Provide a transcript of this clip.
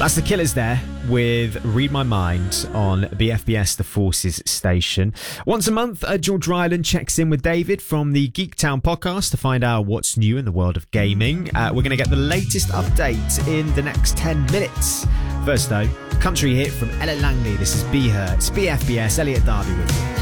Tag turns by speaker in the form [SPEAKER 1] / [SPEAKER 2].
[SPEAKER 1] That's the Killers there with Read My Mind on BFBS The Forces station. Once a month, George Ryland checks in with David from the Geektown podcast to find out what's new in the world of gaming. We're going to get the latest update in the next 10 minutes. First though, country hit from Ella Langley. This is Be Her. It's BFBS. Elliot Darby with you.